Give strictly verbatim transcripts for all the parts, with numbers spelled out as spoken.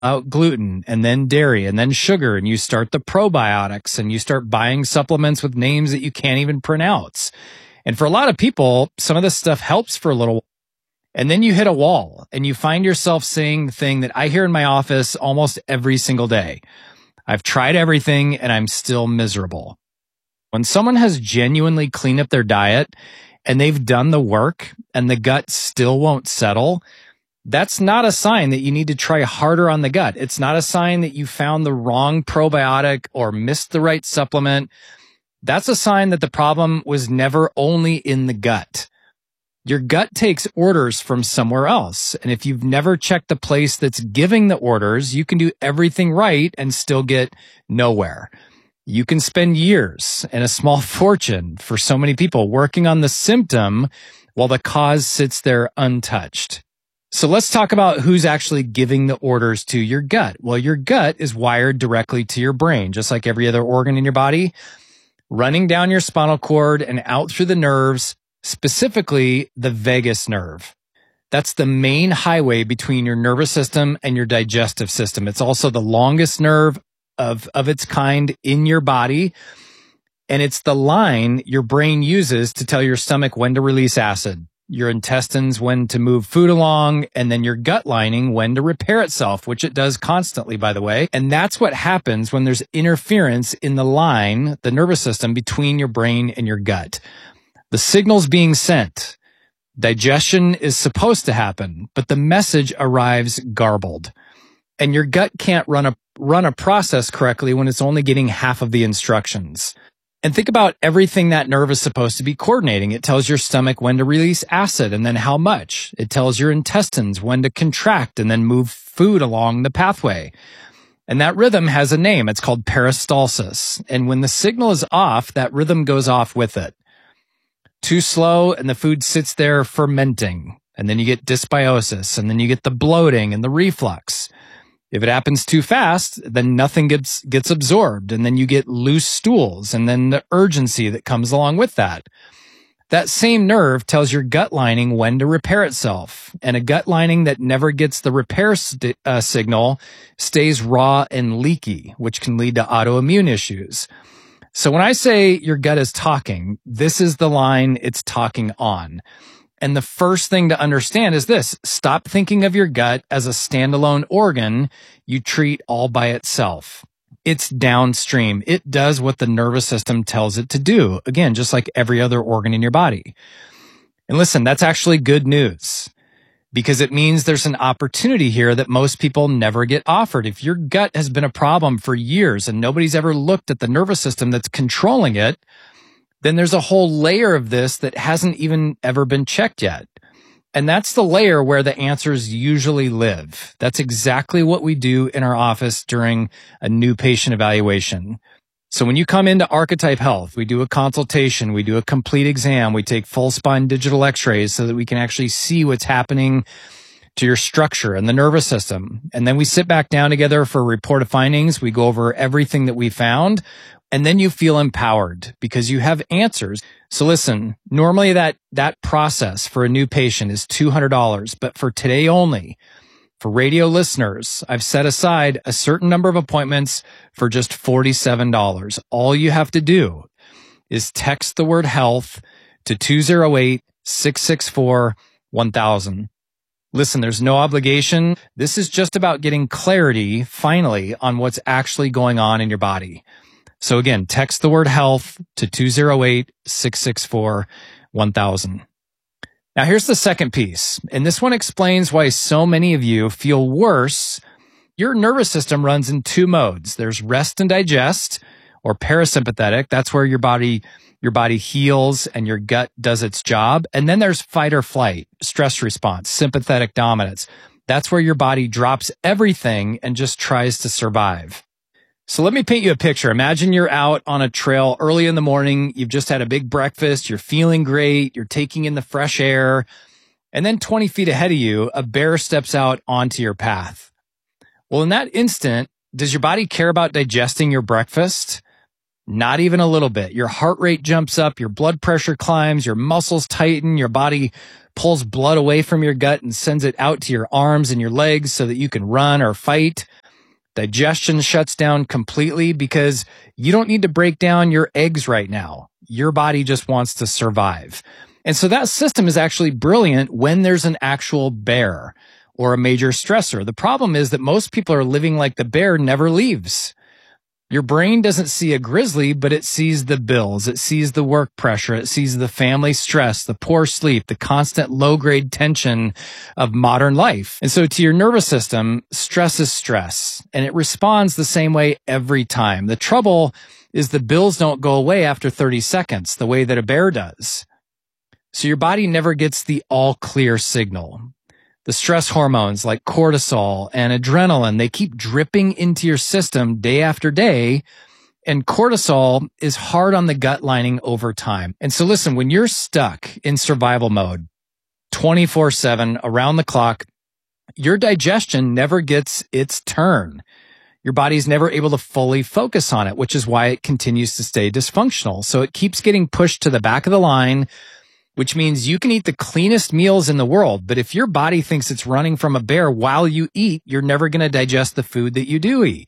out gluten and then dairy and then sugar, and you start the probiotics and you start buying supplements with names that you can't even pronounce. And for a lot of people, some of this stuff helps for a little while. And then you hit a wall and you find yourself saying the thing that I hear in my office almost every single day. I've tried everything and I'm still miserable. When someone has genuinely cleaned up their diet and they've done the work and the gut still won't settle, that's not a sign that you need to try harder on the gut. It's not a sign that you found the wrong probiotic or missed the right supplement. That's a sign that the problem was never only in the gut. Your gut takes orders from somewhere else. And if you've never checked the place that's giving the orders, you can do everything right and still get nowhere. You can spend years and a small fortune for so many people working on the symptom while the cause sits there untouched. So let's talk about who's actually giving the orders to your gut. Well, your gut is wired directly to your brain, just like every other organ in your body, running down your spinal cord and out through the nerves, specifically the vagus nerve. That's the main highway between your nervous system and your digestive system. It's also the longest nerve of, of its kind in your body. And it's the line your brain uses to tell your stomach when to release acid, your intestines when to move food along, and then your gut lining when to repair itself, which it does constantly, by the way. And that's what happens when there's interference in the line, the nervous system, between your brain and your gut. The signal's being sent. Digestion is supposed to happen, but the message arrives garbled. And your gut can't run a, run a process correctly when it's only getting half of the instructions. And think about everything that nerve is supposed to be coordinating. It tells your stomach when to release acid and then how much. It tells your intestines when to contract and then move food along the pathway. And that rhythm has a name. It's called peristalsis. And when the signal is off, that rhythm goes off with it. Too slow and the food sits there fermenting. And then you get dysbiosis, and then you get the bloating and the reflux. If it happens too fast, then nothing gets gets absorbed, and then you get loose stools, and then the urgency that comes along with that. That same nerve tells your gut lining when to repair itself, and a gut lining that never gets the repair st- uh, signal stays raw and leaky, which can lead to autoimmune issues. So when I say your gut is talking, this is the line it's talking on. And the first thing to understand is this: stop thinking of your gut as a standalone organ you treat all by itself. It's downstream. It does what the nervous system tells it to do. Again, just like every other organ in your body. And listen, that's actually good news, because it means there's an opportunity here that most people never get offered. If your gut has been a problem for years and nobody's ever looked at the nervous system that's controlling it, then there's a whole layer of this that hasn't even ever been checked yet. And that's the layer where the answers usually live. That's exactly what we do in our office during a new patient evaluation. So when you come into Archetype Health, we do a consultation, we do a complete exam, we take full spine digital x-rays so that we can actually see what's happening to your structure and the nervous system. And then we sit back down together for a report of findings. We go over everything that we found. And then you feel empowered because you have answers. So listen, normally that, that process for a new patient is two hundred dollars, but for today only, for radio listeners, I've set aside a certain number of appointments for just forty-seven dollars. All you have to do is text the word health to two oh eight, six six four, one thousand. Listen, there's no obligation. This is just about getting clarity, finally, on what's actually going on in your body. So again, text the word health to two oh eight, six six four, one thousand. Now here's the second piece, and this one explains why so many of you feel worse. Your nervous system runs in two modes. There's rest and digest, or parasympathetic. That's where your body, your body heals and your gut does its job. And then there's fight or flight, stress response, sympathetic dominance. That's where your body drops everything and just tries to survive. So let me paint you a picture. Imagine you're out on a trail early in the morning. You've just had a big breakfast. You're feeling great. You're taking in the fresh air. And then twenty feet ahead of you, a bear steps out onto your path. Well, in that instant, does your body care about digesting your breakfast? Not even a little bit. Your heart rate jumps up, your blood pressure climbs, your muscles tighten, your body pulls blood away from your gut and sends it out to your arms and your legs so that you can run or fight. Digestion shuts down completely because you don't need to break down your eggs right now. Your body just wants to survive. And so that system is actually brilliant when there's an actual bear or a major stressor. The problem is that most people are living like the bear never leaves. Your brain doesn't see a grizzly, but it sees the bills. It sees the work pressure. It sees the family stress, the poor sleep, the constant low-grade tension of modern life. And so to your nervous system, stress is stress, and it responds the same way every time. The trouble is the bills don't go away after thirty seconds, the way that a bear does. So your body never gets the all-clear signal. The stress hormones like cortisol and adrenaline, they keep dripping into your system day after day, and cortisol is hard on the gut lining over time. And so listen, when you're stuck in survival mode twenty-four seven around the clock, your digestion never gets its turn. Your body's never able to fully focus on it, which is why it continues to stay dysfunctional. So it keeps getting pushed to the back of the line, which means you can eat the cleanest meals in the world, but if your body thinks it's running from a bear while you eat, you're never going to digest the food that you do eat.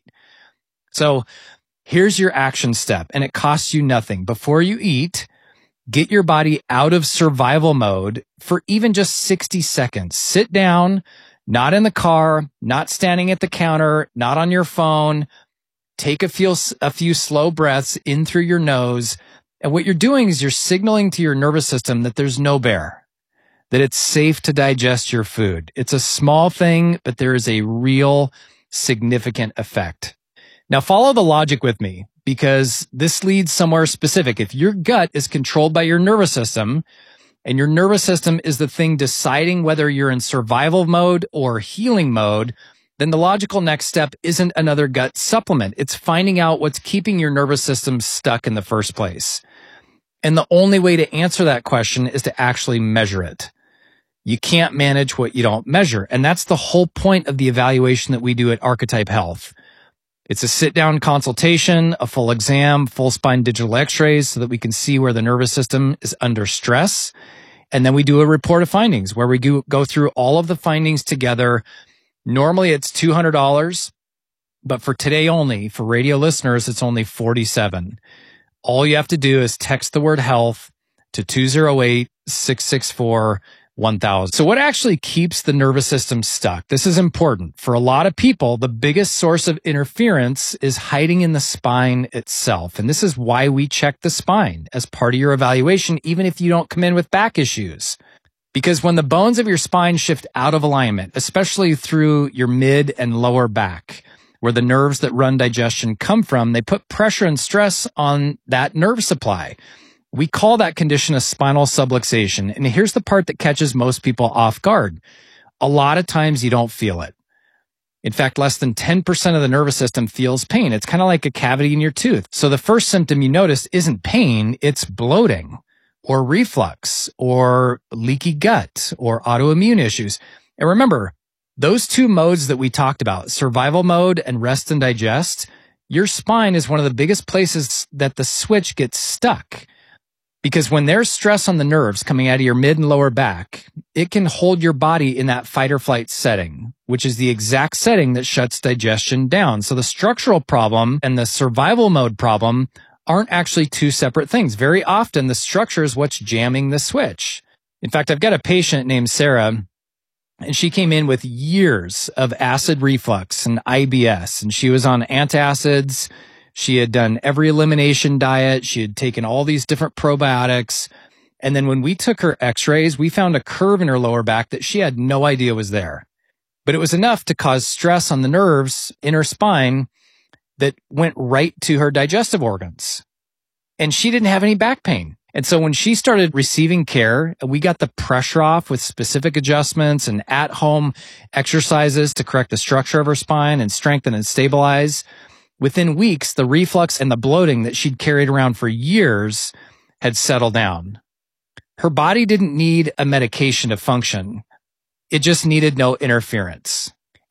So here's your action step, and it costs you nothing. Before you eat, get your body out of survival mode for even just sixty seconds. Sit down, not in the car, not standing at the counter, not on your phone. Take a few, a few slow breaths in through your nose. And what you're doing is you're signaling to your nervous system that there's no bear, that it's safe to digest your food. It's a small thing, but there is a real significant effect. Now follow the logic with me, because this leads somewhere specific. If your gut is controlled by your nervous system, and your nervous system is the thing deciding whether you're in survival mode or healing mode, then the logical next step isn't another gut supplement. It's finding out what's keeping your nervous system stuck in the first place. And the only way to answer that question is to actually measure it. You can't manage what you don't measure. And that's the whole point of the evaluation that we do at Archetype Health. It's a sit-down consultation, a full exam, full spine digital x-rays so that we can see where the nervous system is under stress. And then we do a report of findings where we go, go through all of the findings together. Normally it's two hundred dollars, but for today only, for radio listeners, it's only forty-seven dollars. All you have to do is text the word health to two oh eight, six six four, one thousand. So what actually keeps the nervous system stuck? This is important. For a lot of people, the biggest source of interference is hiding in the spine itself. And this is why we check the spine as part of your evaluation, even if you don't come in with back issues. Because when the bones of your spine shift out of alignment, especially through your mid and lower back, where the nerves that run digestion come from, they put pressure and stress on that nerve supply. We call that condition a spinal subluxation. And here's the part that catches most people off guard. A lot of times you don't feel it. In fact, less than ten percent of the nervous system feels pain. It's kind of like a cavity in your tooth. So the first symptom you notice isn't pain, it's bloating or reflux or leaky gut or autoimmune issues. And remember, those two modes that we talked about, survival mode and rest and digest, your spine is one of the biggest places that the switch gets stuck. Because when there's stress on the nerves coming out of your mid and lower back, it can hold your body in that fight or flight setting, which is the exact setting that shuts digestion down. So the structural problem and the survival mode problem aren't actually two separate things. Very often, the structure is what's jamming the switch. In fact, I've got a patient named Sarah, and she came in with years of acid reflux and I B S, and she was on antacids. She had done every elimination diet. She had taken all these different probiotics. And then when we took her x-rays, we found a curve in her lower back that she had no idea was there. But it was enough to cause stress on the nerves in her spine that went right to her digestive organs. And she didn't have any back pain. And so when she started receiving care, we got the pressure off with specific adjustments and at-home exercises to correct the structure of her spine and strengthen and stabilize. Within weeks, the reflux and the bloating that she'd carried around for years had settled down. Her body didn't need a medication to function. It just needed no interference.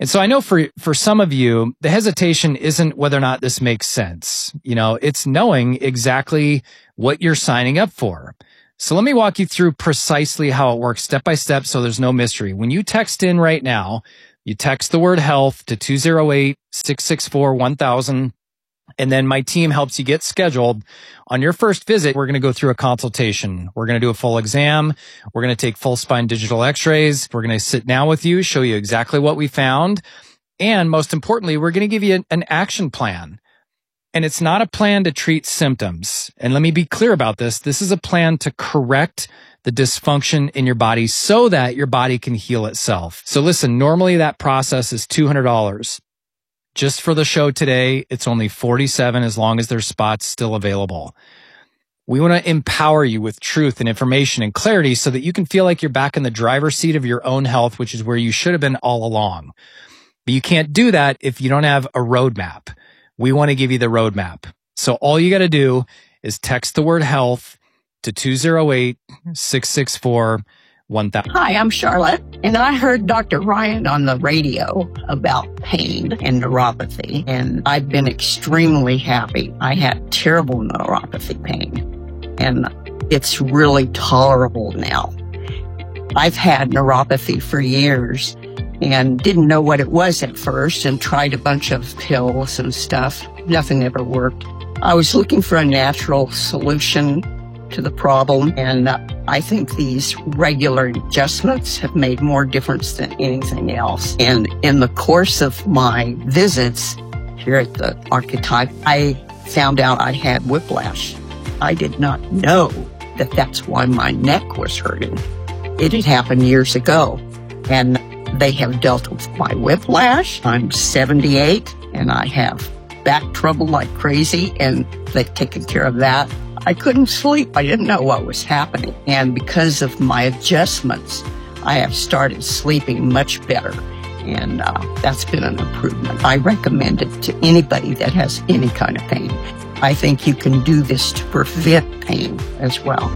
And so I know for, for some of you, the hesitation isn't whether or not this makes sense. You know, it's knowing exactly what you're signing up for. So let me walk you through precisely how it works step by step so there's no mystery. When you text in right now, you text the word health to two oh eight, six six four, one thousand. And then my team helps you get scheduled. On your first visit, we're going to go through a consultation. We're going to do a full exam. We're going to take full spine digital x-rays. We're going to sit down with you, show you exactly what we found. And most importantly, we're going to give you an action plan. And it's not a plan to treat symptoms. And let me be clear about this. This is a plan to correct the dysfunction in your body so that your body can heal itself. So listen, normally that process is two hundred dollars. Just for the show today, it's only forty-seven dollars as long as there's spots still available. We want to empower you with truth and information and clarity so that you can feel like you're back in the driver's seat of your own health, which is where you should have been all along. But you can't do that if you don't have a roadmap. We want to give you the roadmap. So all you got to do is text the word health to two oh eight, six six four, one thousand. Hi, I'm Charlotte, and I heard Doctor Ryan on the radio about pain and neuropathy, and I've been extremely happy. I had terrible neuropathy pain, and it's really tolerable now. I've had neuropathy for years and didn't know what it was at first and tried a bunch of pills and stuff. Nothing ever worked. I was looking for a natural solution to the problem, and uh, I think these regular adjustments have made more difference than anything else. And in the course of my visits here at the Archetype, I found out I had whiplash. I did not know that that's why my neck was hurting. It had happened years ago, and they have dealt with my whiplash. I'm seventy-eight, and I have back trouble like crazy, and they've taken care of that. I couldn't sleep. I didn't know what was happening. And because of my adjustments, I have started sleeping much better. And uh, that's been an improvement. I recommend it to anybody that has any kind of pain. I think you can do this to prevent pain as well.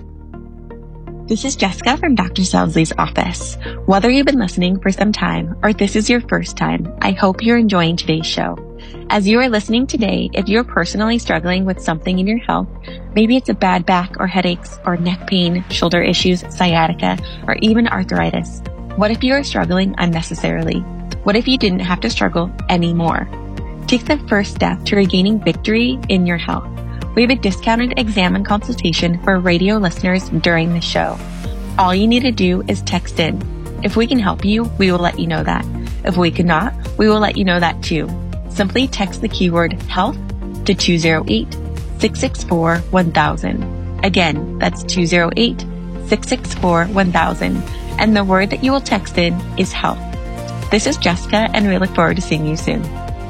This is Jessica from Doctor Soundsley's office. Whether you've been listening for some time or this is your first time, I hope you're enjoying today's show. As you are listening today, if you're personally struggling with something in your health, maybe it's a bad back or headaches or neck pain, shoulder issues, sciatica, or even arthritis. What if you are struggling unnecessarily? What if you didn't have to struggle anymore? Take the first step to regaining victory in your health. We have a discounted exam and consultation for radio listeners during the show. All you need to do is text in. If we can help you, we will let you know that. If we cannot, we will let you know that too. Simply text the keyword health to two oh eight, six six four, one thousand. Again, that's two oh eight, six six four, one thousand. And the word that you will text in is health. This is Jessica, and we look forward to seeing you soon.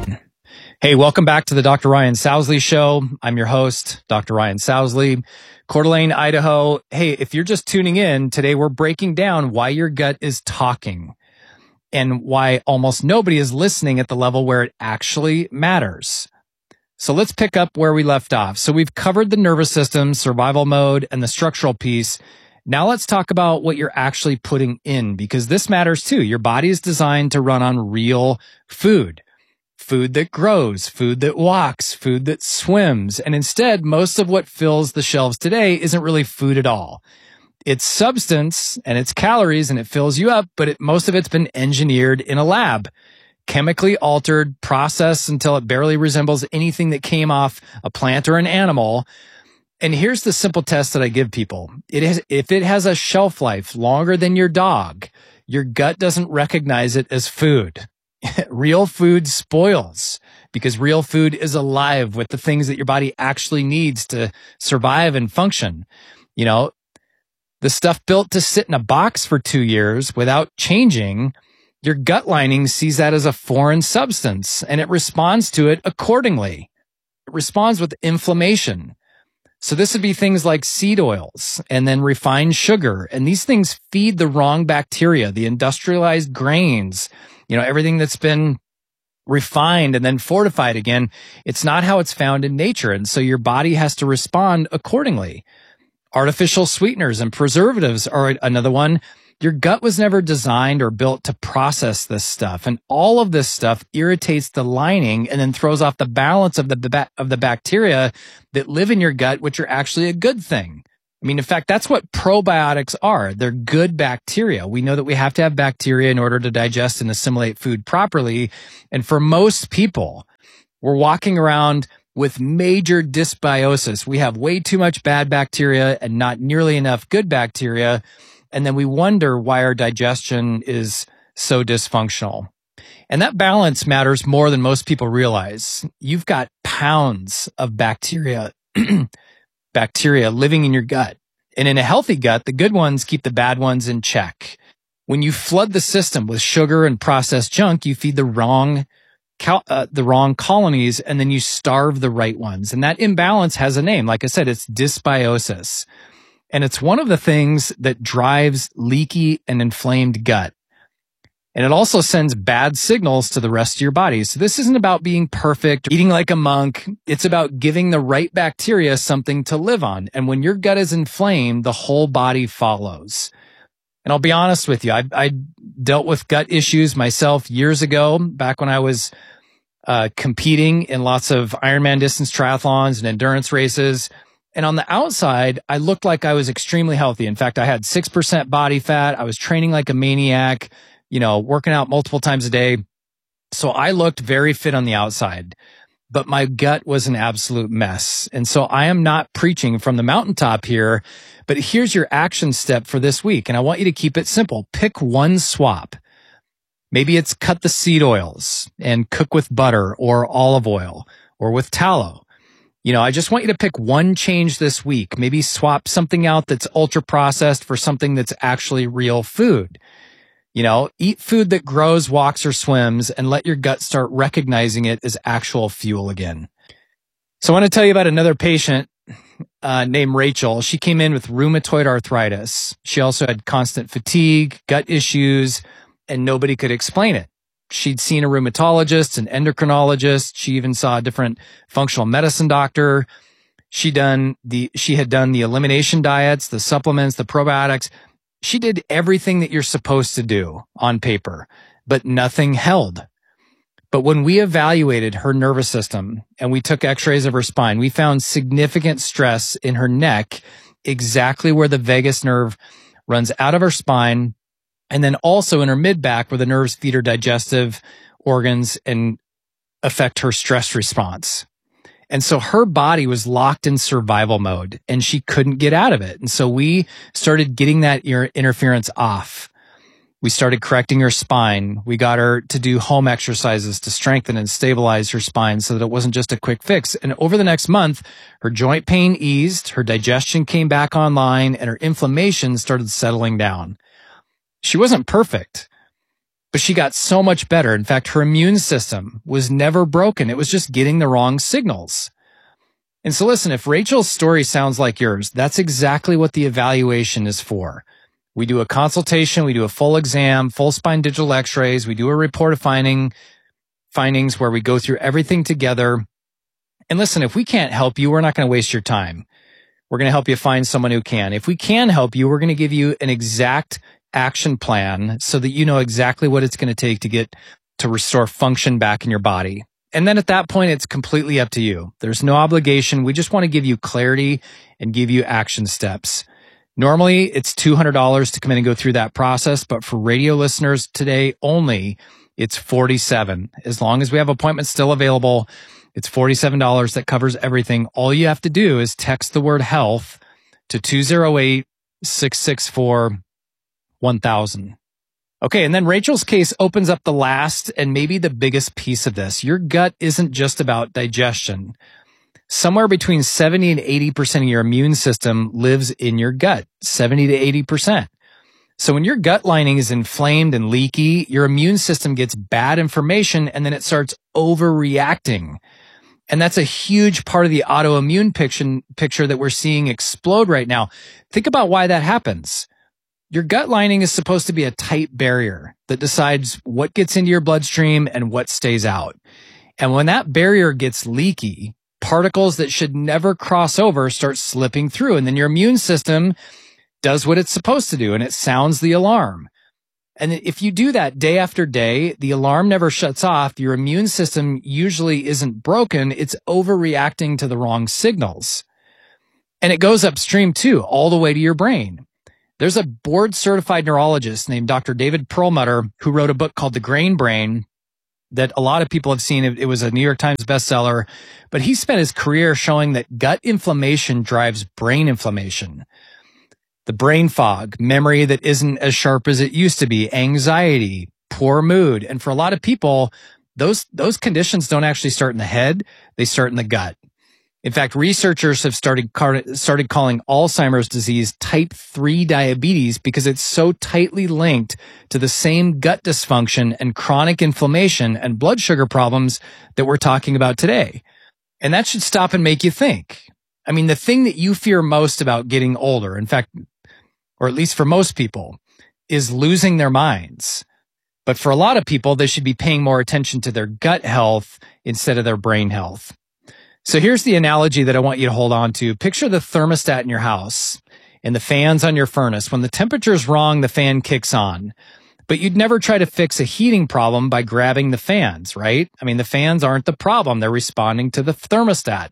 Hey, welcome back to the Doctor Ryan Soundsley Show. I'm your host, Doctor Ryan Soundsley, Coeur d'Alene, Idaho. Hey, if you're just tuning in, today we're breaking down why your gut is talking and why almost nobody is listening at the level where it actually matters. So let's pick up where we left off. So we've covered the nervous system, survival mode, and the structural piece. Now let's talk about what you're actually putting in, because this matters too. Your body is designed to run on real food. Food that grows, food that walks, food that swims. And instead, most of what fills the shelves today isn't really food at all. It's substance and it's calories and it fills you up, but it, most of it's been engineered in a lab, chemically altered, processed until it barely resembles anything that came off a plant or an animal. And here's the simple test that I give people. It is, if it has a shelf life longer than your dog, your gut doesn't recognize it as food. Real food spoils because real food is alive with the things that your body actually needs to survive and function. You know, the stuff built to sit in a box for two years without changing, your gut lining sees that as a foreign substance and it responds to it accordingly. It responds with inflammation. So this would be things like seed oils and then refined sugar. And these things feed the wrong bacteria, the industrialized grains, you know, everything that's been refined and then fortified again. It's not how it's found in nature. And so your body has to respond accordingly. Artificial sweeteners and preservatives are another one. Your gut was never designed or built to process this stuff. And all of this stuff irritates the lining and then throws off the balance of the, of the bacteria that live in your gut, which are actually a good thing. I mean, in fact, that's what probiotics are. They're good bacteria. We know that we have to have bacteria in order to digest and assimilate food properly. And for most people, we're walking around with major dysbiosis. We have way too much bad bacteria and not nearly enough good bacteria. And then we wonder why our digestion is so dysfunctional. And that balance matters more than most people realize. You've got pounds of bacteria bacteria living in your gut. And in a healthy gut, the good ones keep the bad ones in check. When you flood the system with sugar and processed junk, you feed the wrong cal- uh, the wrong colonies, and then you starve the right ones. And that imbalance has a name. Like I said, it's dysbiosis. And it's one of the things that drives leaky and inflamed gut. And it also sends bad signals to the rest of your body. So this isn't about being perfect, eating like a monk. It's about giving the right bacteria something to live on. And when your gut is inflamed, the whole body follows. And I'll be honest with you, I, I dealt with gut issues myself years ago, back when I was uh, competing in lots of Ironman distance triathlons and endurance races. And on the outside, I looked like I was extremely healthy. In fact, I had six percent body fat. I was training like a maniac, you know, working out multiple times a day. So I looked very fit on the outside, but my gut was an absolute mess. And so I am not preaching from the mountaintop here, but here's your action step for this week. And I want you to keep it simple. Pick one swap. Maybe it's cut the seed oils and cook with butter or olive oil or with tallow. You know, I just want you to pick one change this week. Maybe swap something out that's ultra processed for something that's actually real food. You know, eat food that grows, walks, or swims, and let your gut start recognizing it as actual fuel again. So I want to tell you about another patient uh, named Rachel. She came in with rheumatoid arthritis. She also had constant fatigue, gut issues, and nobody could explain it. She'd seen a rheumatologist, an endocrinologist. She even saw a different functional medicine doctor. She done the she had done the elimination diets, the supplements, the probiotics. She did everything that you're supposed to do on paper, but nothing held. But when we evaluated her nervous system and we took x-rays of her spine, we found significant stress in her neck, exactly where the vagus nerve runs out of her spine, and then also in her mid-back where the nerves feed her digestive organs and affect her stress response. And so her body was locked in survival mode and she couldn't get out of it. And so we started getting that ear interference off. We started correcting her spine. We got her to do home exercises to strengthen and stabilize her spine so that it wasn't just a quick fix. And over the next month, her joint pain eased, her digestion came back online, and her inflammation started settling down. She wasn't perfect, but she got so much better. In fact, her immune system was never broken. It was just getting the wrong signals. And so listen, if Rachel's story sounds like yours, that's exactly what the evaluation is for. We do a consultation, we do a full exam, full spine digital x-rays, we do a report of finding, findings where we go through everything together. And listen, if we can't help you, we're not going to waste your time. We're going to help you find someone who can. If we can help you, we're going to give you an exact action plan so that you know exactly what it's going to take to get to restore function back in your body. And then at that point, it's completely up to you. There's no obligation. We just want to give you clarity and give you action steps. Normally, it's two hundred dollars to come in and go through that process, but for radio listeners today only, it's forty-seven dollars. As long as we have appointments still available, it's forty-seven dollars that covers everything. All you have to do is text the word health to two oh eight, six six four, one thousand. Okay, and then Rachel's case opens up the last and maybe the biggest piece of this. Your gut isn't just about digestion. Somewhere between seventy and eighty percent of your immune system lives in your gut, seventy to eighty percent. So when your gut lining is inflamed and leaky, your immune system gets bad information and then it starts overreacting. And that's a huge part of the autoimmune picture, picture that we're seeing explode right now. Think about why that happens. Your gut lining is supposed to be a tight barrier that decides what gets into your bloodstream and what stays out. And when that barrier gets leaky, particles that should never cross over start slipping through. And then your immune system does what it's supposed to do, and it sounds the alarm. And if you do that day after day, the alarm never shuts off. Your immune system usually isn't broken. It's overreacting to the wrong signals. And it goes upstream too, all the way to your brain. There's a board-certified neurologist named Doctor David Perlmutter who wrote a book called The Grain Brain that a lot of people have seen. It was a New York Times bestseller, but he spent his career showing that gut inflammation drives brain inflammation. The brain fog, memory that isn't as sharp as it used to be, anxiety, poor mood. And for a lot of people, those, those conditions don't actually start in the head. They start in the gut. In fact, researchers have started, started calling Alzheimer's disease type three diabetes because it's so tightly linked to the same gut dysfunction and chronic inflammation and blood sugar problems that we're talking about today. And that should stop and make you think. I mean, the thing that you fear most about getting older, in fact, or at least for most people, is losing their minds. But for a lot of people, they should be paying more attention to their gut health instead of their brain health. So here's the analogy that I want you to hold on to. Picture the thermostat in your house and the fans on your furnace. When the temperature's wrong, the fan kicks on. But you'd never try to fix a heating problem by grabbing the fans, right? I mean, the fans aren't the problem. They're responding to the thermostat.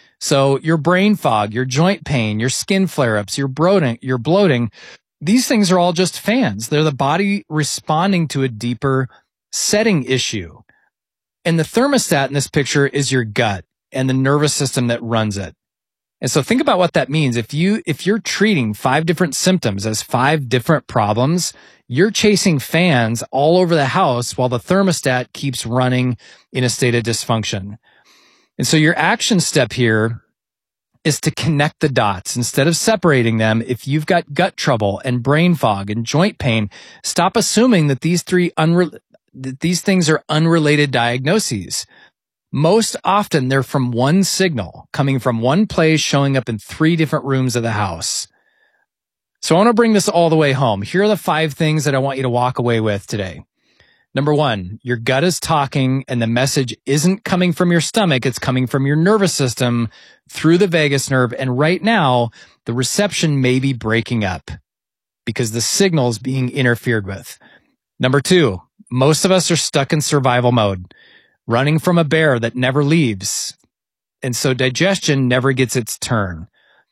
So your brain fog, your joint pain, your skin flare-ups, your bloating, your bloating, these things are all just fans. They're the body responding to a deeper setting issue. And the thermostat in this picture is your gut and the nervous system that runs it. And so think about what that means. If you, if you're treating five different symptoms as five different problems, you're chasing fans all over the house while the thermostat keeps running in a state of dysfunction. And so your action step here is to connect the dots instead of separating them. If you've got gut trouble and brain fog and joint pain, stop assuming that these three unre- that these things are unrelated diagnoses. Most often they're from one signal, coming from one place, showing up in three different rooms of the house. So I want to bring this all the way home. Here are the five things that I want you to walk away with today. Number one, your gut is talking and the message isn't coming from your stomach. It's coming from your nervous system through the vagus nerve. And right now, the reception may be breaking up because the signal is being interfered with. Number two, most of us are stuck in survival mode, running from a bear that never leaves. And so digestion never gets its turn.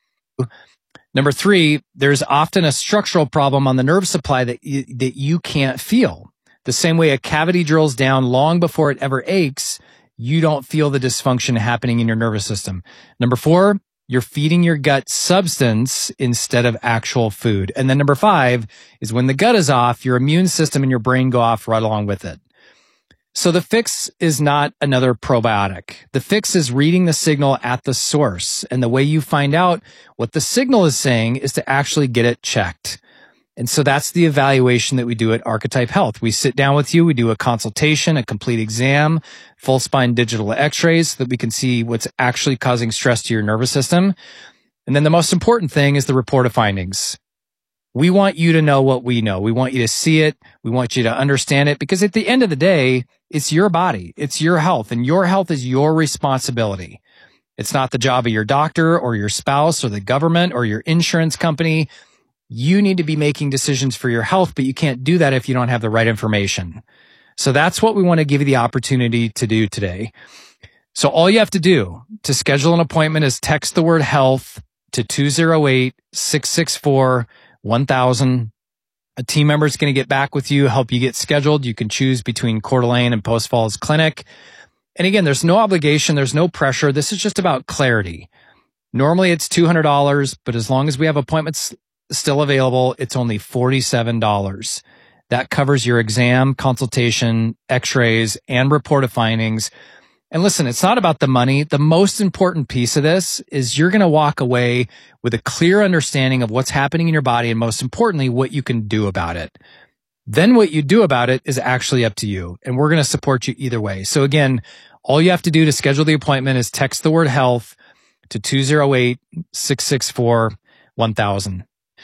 Number three, there's often a structural problem on the nerve supply that you, that you can't feel. The same way a cavity drills down long before it ever aches, you don't feel the dysfunction happening in your nervous system. Number four, you're feeding your gut substance instead of actual food. And then number five is when the gut is off, your immune system and your brain go off right along with it. So the fix is not another probiotic. The fix is reading the signal at the source. And the way you find out what the signal is saying is to actually get it checked. And so that's the evaluation that we do at Archetype Health. We sit down with you, we do a consultation, a complete exam, full spine digital x-rays so that we can see what's actually causing stress to your nervous system. And then the most important thing is the report of findings. We want you to know what we know. We want you to see it. We want you to understand it because at the end of the day, it's your body. It's your health, and your health is your responsibility. It's not the job of your doctor or your spouse or the government or your insurance company. You need to be making decisions for your health, but you can't do that if you don't have the right information. So that's what we want to give you the opportunity to do today. So all you have to do to schedule an appointment is text the word health to two oh eight, six six four, one thousand. A team member is going to get back with you, help you get scheduled. You can choose between Coeur d'Alene and Post Falls Clinic. And again, there's no obligation. There's no pressure. This is just about clarity. Normally it's two hundred dollars, but as long as we have appointments still available, it's only forty-seven dollars. That covers your exam, consultation, x-rays, and report of findings. And listen, it's not about the money. The most important piece of this is you're going to walk away with a clear understanding of what's happening in your body and most importantly, what you can do about it. Then what you do about it is actually up to you. And we're going to support you either way. So again, all you have to do to schedule the appointment is text the word health to two oh eight, six six four, one thousand.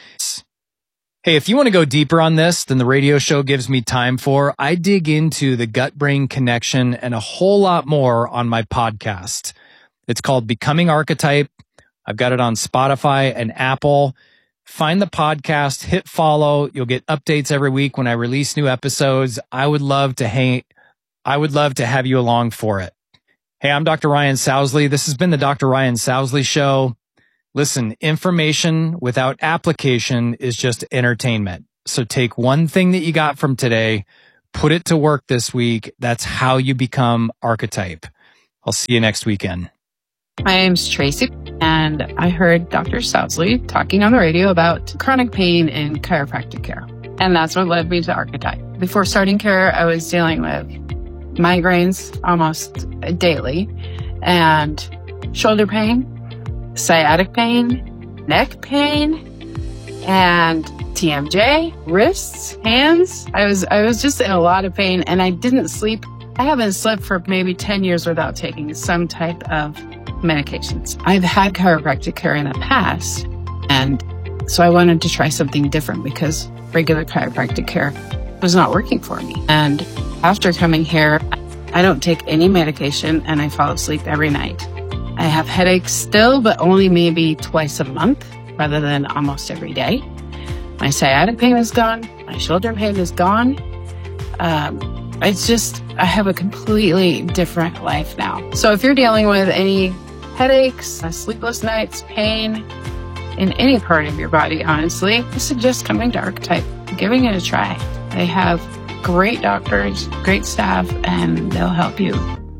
Hey, if you want to go deeper on this than the radio show gives me time for, I dig into the gut-brain connection and a whole lot more on my podcast. It's called Becoming Archetype. I've got it on Spotify and Apple. find the podcast, hit follow. You'll get updates every week when I release new episodes. I would love to hang, I would love to have you along for it. Hey, I'm Doctor Ryan Sousley. This has been the Doctor Ryan Sousley Show. Listen, information without application is just entertainment. So take one thing that you got from today, put it to work this week. That's how you become Archetype. I'll see you next weekend. My name's Tracy, and I heard Doctor Sousley talking on the radio about chronic pain in chiropractic care. And that's what led me to Archetype. Before starting care, I was dealing with migraines almost daily, and shoulder pain, sciatic pain, neck pain, and T M J, wrists, hands. I was I was just in a lot of pain, and I didn't sleep. I haven't slept for maybe ten years without taking some type of medications. I've had chiropractic care in the past, and so I wanted to try something different because regular chiropractic care was not working for me. And after coming here, I don't take any medication, and I fall asleep every night. I have headaches still, but only maybe twice a month rather than almost every day. My sciatic pain is gone. My shoulder pain is gone. Um, it's just, I have a completely different life now. So if you're dealing with any headaches, sleepless nights, pain in any part of your body, honestly, I suggest coming to Archetype, giving it a try. They have great doctors, great staff, and they'll help you.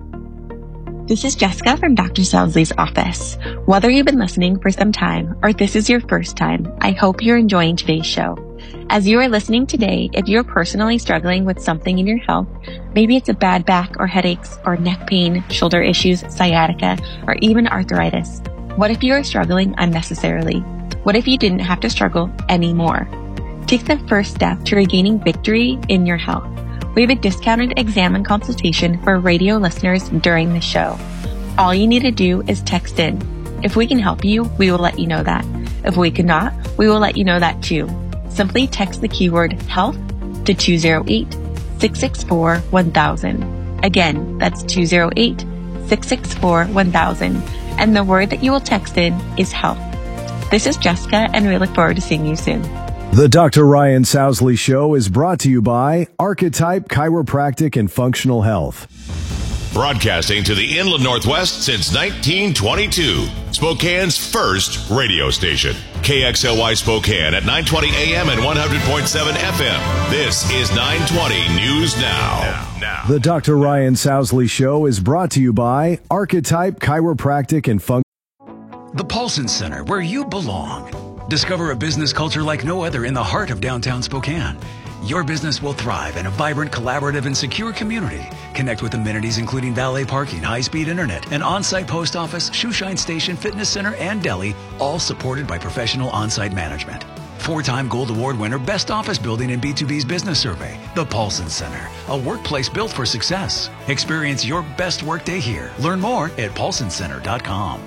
This is Jessica from Doctor Sousley's office. Whether you've been listening for some time or this is your first time, I hope you're enjoying today's show. As you are listening today, if you're personally struggling with something in your health, maybe it's a bad back or headaches or neck pain, shoulder issues, sciatica, or even arthritis. What if you are struggling unnecessarily? What if you didn't have to struggle anymore? Take the first step to regaining victory in your health. We have a discounted exam and consultation for radio listeners during the show. All you need to do is text in. If we can help you, we will let you know that. If we cannot, we will let you know that too. Simply text the keyword health to two oh eight, six six four, one thousand. Again, that's two oh eight, six six four, one thousand. And the word that you will text in is health. This is Jessica, and we look forward to seeing you soon. The Doctor Ryan Sousley Show is brought to you by Archetype Chiropractic and Functional Health. Broadcasting to the Inland Northwest since nineteen twenty-two. Spokane's first radio station. K X L Y Spokane at nine twenty A M and one hundred point seven F M. This is nine twenty News Now. Now, now. The Doctor Ryan Sousley Show is brought to you by Archetype Chiropractic and Functional The Paulson Center, where you belong. Discover a business culture like no other in the heart of downtown Spokane. Your business will thrive in a vibrant, collaborative, and secure community. Connect with amenities including valet parking, high-speed internet, an on-site post office, shoeshine station, fitness center, and deli, all supported by professional on-site management. Four-time Gold Award winner, Best Office Building in B two B's Business Survey. The Paulson Center, a workplace built for success. Experience your best workday here. Learn more at paulson center dot com.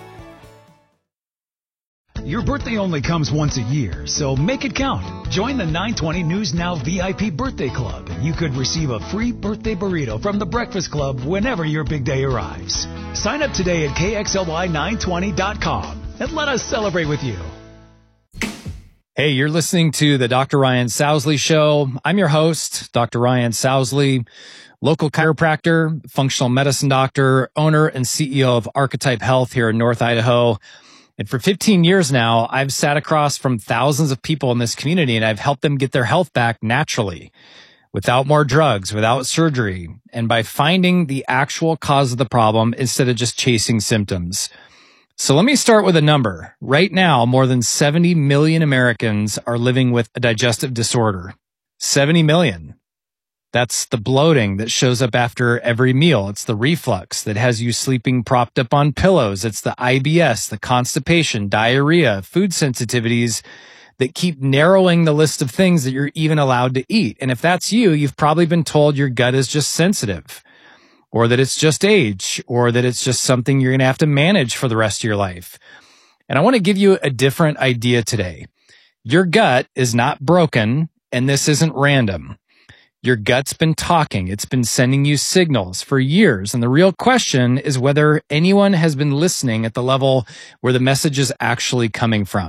Your birthday only comes once a year, so make it count. Join the nine twenty News Now V I P Birthday Club, and you could receive a free birthday burrito from the Breakfast Club whenever your big day arrives. Sign up today at K X L Y nine twenty dot com and let us celebrate with you. Hey, you're listening to the Doctor Ryan Sousley Show. I'm your host, Doctor Ryan Sousley, local chiropractor, functional medicine doctor, owner and C E O of Archetype Health here in North Idaho. And for fifteen years now, I've sat across from thousands of people in this community, and I've helped them get their health back naturally, without more drugs, without surgery, and by finding the actual cause of the problem instead of just chasing symptoms. So let me start with a number. Right now, more than seventy million Americans are living with a digestive disorder. seventy million. That's the bloating that shows up after every meal. It's the reflux that has you sleeping propped up on pillows. It's the I B S, the constipation, diarrhea, food sensitivities that keep narrowing the list of things that you're even allowed to eat. And if that's you, you've probably been told your gut is just sensitive, or that it's just age, or that it's just something you're going to have to manage for the rest of your life. And I want to give you a different idea today. Your gut is not broken, and this isn't random. Your gut's been talking. It's been sending you signals for years. And the real question is whether anyone has been listening at the level where the message is actually coming from.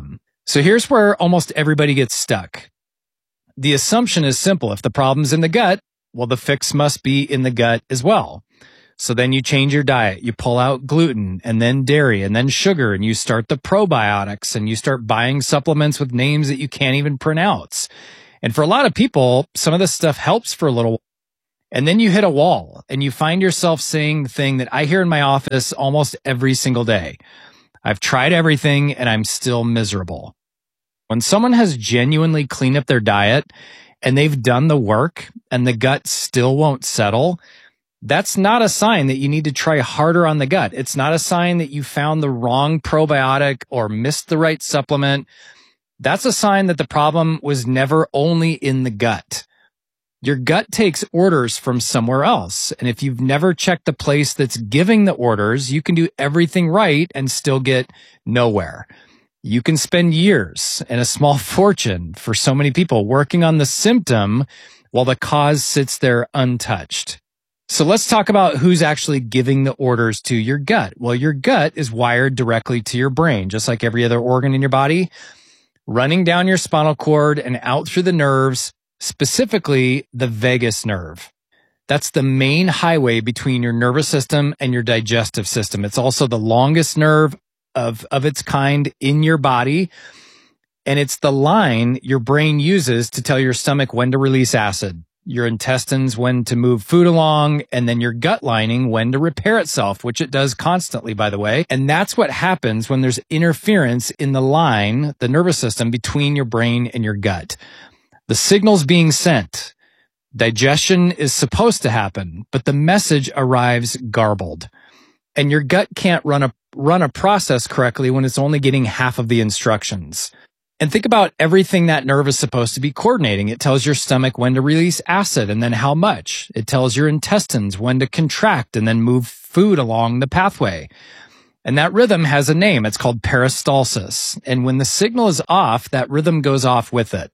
So here's where almost everybody gets stuck. The assumption is simple. If the problem's in the gut, well, the fix must be in the gut as well. So then you change your diet, you pull out gluten and then dairy and then sugar, and you start the probiotics and you start buying supplements with names that you can't even pronounce. And for a lot of people, some of this stuff helps for a little while. And then you hit a wall and you find yourself saying the thing that I hear in my office almost every single day. I've tried everything and I'm still miserable. When someone has genuinely cleaned up their diet and they've done the work and the gut still won't settle, that's not a sign that you need to try harder on the gut. It's not a sign that you found the wrong probiotic or missed the right supplement. That's a sign that the problem was never only in the gut. Your gut takes orders from somewhere else. And if you've never checked the place that's giving the orders, you can do everything right and still get nowhere. You can spend years and a small fortune for so many people working on the symptom while the cause sits there untouched. So let's talk about who's actually giving the orders to your gut. Well, your gut is wired directly to your brain, just like every other organ in your body, running down your spinal cord and out through the nerves, specifically the vagus nerve. That's the main highway between your nervous system and your digestive system. It's also the longest nerve of, of its kind in your body. And it's the line your brain uses to tell your stomach when to release acid, your intestines when to move food along, and then your gut lining when to repair itself, which it does constantly, by the way. And that's what happens when there's interference in the line, the nervous system, between your brain and your gut. The signal's being sent. Digestion is supposed to happen, but the message arrives garbled. And your gut can't run a, run a process correctly when it's only getting half of the instructions. And think about everything that nerve is supposed to be coordinating. It tells your stomach when to release acid and then how much. It tells your intestines when to contract and then move food along the pathway. And that rhythm has a name. It's called peristalsis. And when the signal is off, that rhythm goes off with it.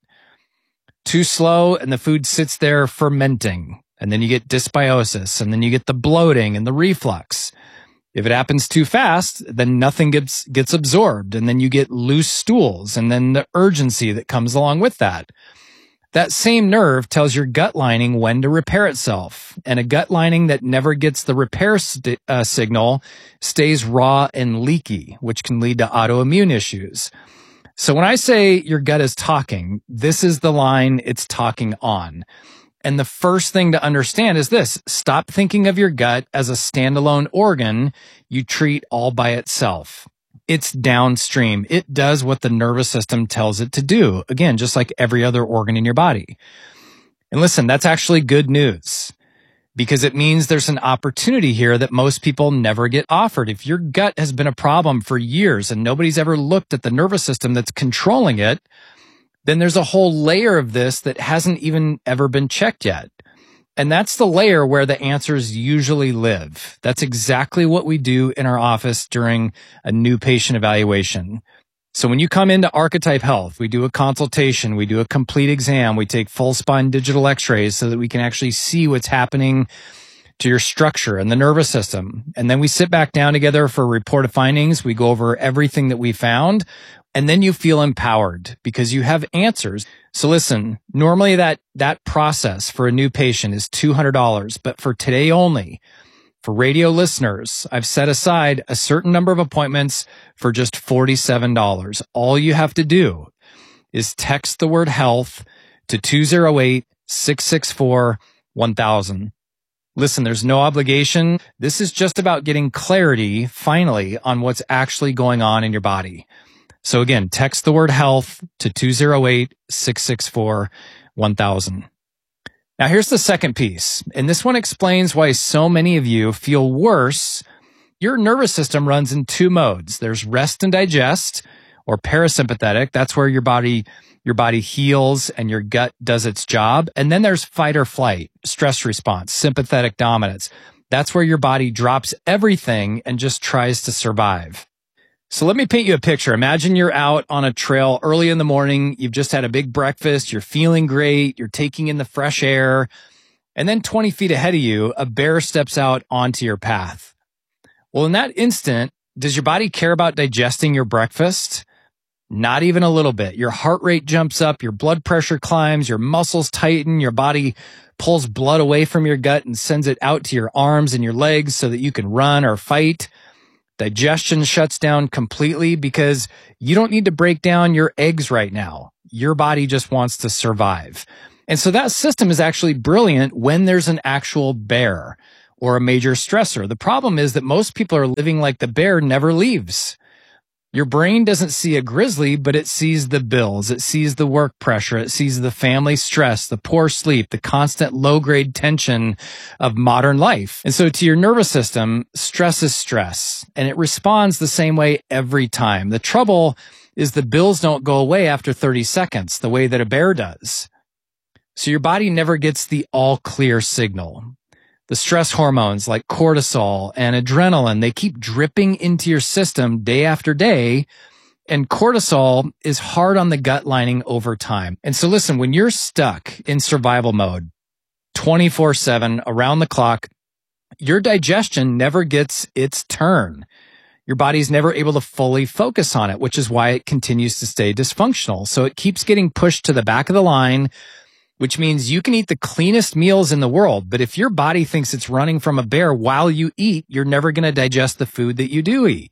Too slow, and the food sits there fermenting. And then you get dysbiosis, and then you get the bloating and the reflux. If it happens too fast, then nothing gets gets absorbed, and then you get loose stools, and then the urgency that comes along with that. That same nerve tells your gut lining when to repair itself, and a gut lining that never gets the repair st- uh, signal stays raw and leaky, which can lead to autoimmune issues. So when I say your gut is talking, this is the line it's talking on. And the first thing to understand is this: stop thinking of your gut as a standalone organ you treat all by itself. It's downstream. It does what the nervous system tells it to do. Again, just like every other organ in your body. And listen, that's actually good news, because it means there's an opportunity here that most people never get offered. If your gut has been a problem for years and nobody's ever looked at the nervous system that's controlling it, then there's a whole layer of this that hasn't even ever been checked yet. And that's the layer where the answers usually live. That's exactly what we do in our office during a new patient evaluation. So when you come into Archetype Health, we do a consultation, we do a complete exam, we take full spine digital x-rays so that we can actually see what's happening to your structure and the nervous system. And then we sit back down together for a report of findings. We go over everything that we found. And then you feel empowered because you have answers. So listen, normally that, that process for a new patient is two hundred dollars, but for today only, for radio listeners, I've set aside a certain number of appointments for just forty-seven dollars. All you have to do is text the word health to two oh eight, six six four, one thousand. Listen, there's no obligation. This is just about getting clarity, finally, on what's actually going on in your body. So again, text the word health to two oh eight, six six four, one thousand. Now here's the second piece, and this one explains why so many of you feel worse. Your nervous system runs in two modes. There's rest and digest, or parasympathetic. That's where your body, your body heals and your gut does its job. And then there's fight or flight, stress response, sympathetic dominance. That's where your body drops everything and just tries to survive. So let me paint you a picture. Imagine you're out on a trail early in the morning. You've just had a big breakfast. You're feeling great. You're taking in the fresh air. And then twenty feet ahead of you, a bear steps out onto your path. Well, in that instant, does your body care about digesting your breakfast? Not even a little bit. Your heart rate jumps up, your blood pressure climbs, your muscles tighten, your body pulls blood away from your gut and sends it out to your arms and your legs so that you can run or fight. Digestion shuts down completely because you don't need to break down your eggs right now. Your body just wants to survive. And so that system is actually brilliant when there's an actual bear or a major stressor. The problem is that most people are living like the bear never leaves. Your brain doesn't see a grizzly, but it sees the bills. It sees the work pressure. It sees the family stress, the poor sleep, the constant low-grade tension of modern life. And so to your nervous system, stress is stress, and it responds the same way every time. The trouble is the bills don't go away after thirty seconds, the way that a bear does. So your body never gets the all-clear signal. The stress hormones like cortisol and adrenaline, they keep dripping into your system day after day, and cortisol is hard on the gut lining over time. And so listen, when you're stuck in survival mode twenty-four seven around the clock, your digestion never gets its turn. Your body's never able to fully focus on it, which is why it continues to stay dysfunctional. So it keeps getting pushed to the back of the line, which means you can eat the cleanest meals in the world, but if your body thinks it's running from a bear while you eat, you're never going to digest the food that you do eat.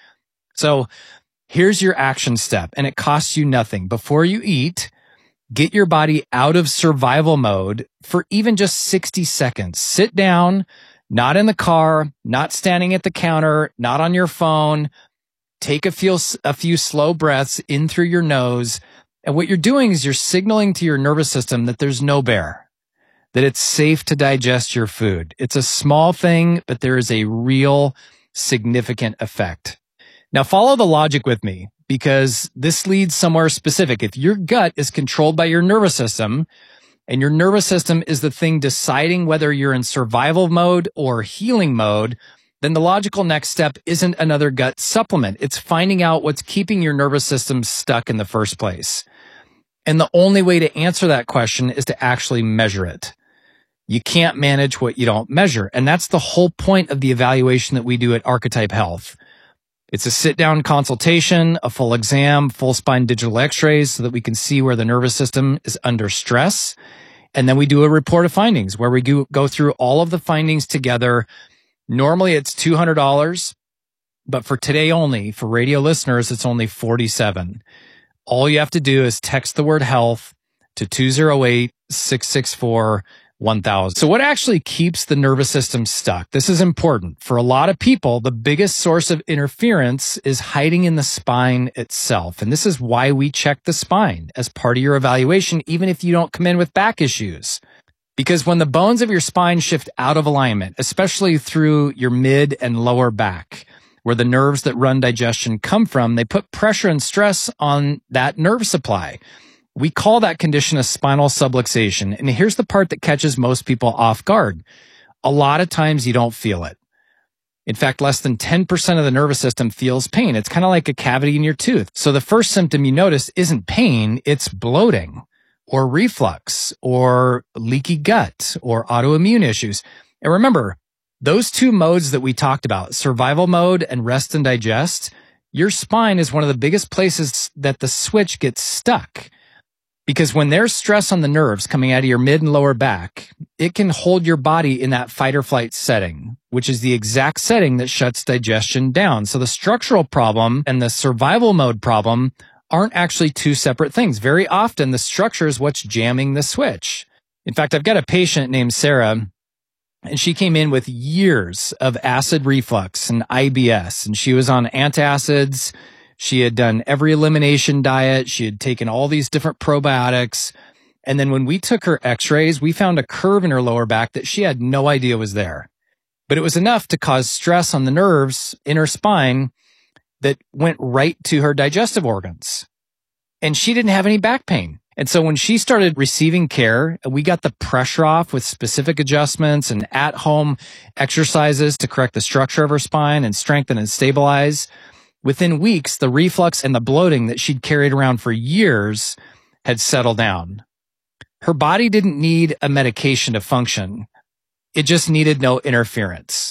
So here's your action step, and it costs you nothing. Before you eat, get your body out of survival mode for even just sixty seconds. Sit down, not in the car, not standing at the counter, not on your phone. Take a few, a few slow breaths in through your nose. And what you're doing is you're signaling to your nervous system that there's no bear, that it's safe to digest your food. It's a small thing, but there is a real significant effect. Now follow the logic with me, because this leads somewhere specific. If your gut is controlled by your nervous system, and your nervous system is the thing deciding whether you're in survival mode or healing mode, then the logical next step isn't another gut supplement. It's finding out what's keeping your nervous system stuck in the first place. And the only way to answer that question is to actually measure it. You can't manage what you don't measure. And that's the whole point of the evaluation that we do at Archetype Health. It's a sit-down consultation, a full exam, full spine digital x-rays so that we can see where the nervous system is under stress. And then we do a report of findings where we go, go through all of the findings together. Normally it's two hundred dollars, but for today only, for radio listeners, it's only forty-seven dollars. All you have to do is text the word health to two oh eight, six six four, one thousand. So what actually keeps the nervous system stuck? This is important. For a lot of people, the biggest source of interference is hiding in the spine itself. And this is why we check the spine as part of your evaluation, even if you don't come in with back issues. Because when the bones of your spine shift out of alignment, especially through your mid and lower back, where the nerves that run digestion come from, they put pressure and stress on that nerve supply. We call that condition a spinal subluxation. And here's the part that catches most people off guard. A lot of times you don't feel it. In fact, less than ten percent of the nervous system feels pain. It's kind of like a cavity in your tooth. So the first symptom you notice isn't pain, it's bloating or reflux or leaky gut or autoimmune issues. And remember, those two modes that we talked about, survival mode and rest and digest, your spine is one of the biggest places that the switch gets stuck. Because when there's stress on the nerves coming out of your mid and lower back, it can hold your body in that fight or flight setting, which is the exact setting that shuts digestion down. So the structural problem and the survival mode problem aren't actually two separate things. Very often, the structure is what's jamming the switch. In fact, I've got a patient named Sarah, and she came in with years of acid reflux and I B S, and she was on antacids. She had done every elimination diet. She had taken all these different probiotics. And then when we took her x-rays, we found a curve in her lower back that she had no idea was there. But it was enough to cause stress on the nerves in her spine that went right to her digestive organs. And she didn't have any back pain. And so when she started receiving care, we got the pressure off with specific adjustments and at-home exercises to correct the structure of her spine and strengthen and stabilize. Within weeks, the reflux and the bloating that she'd carried around for years had settled down. Her body didn't need a medication to function. It just needed no interference.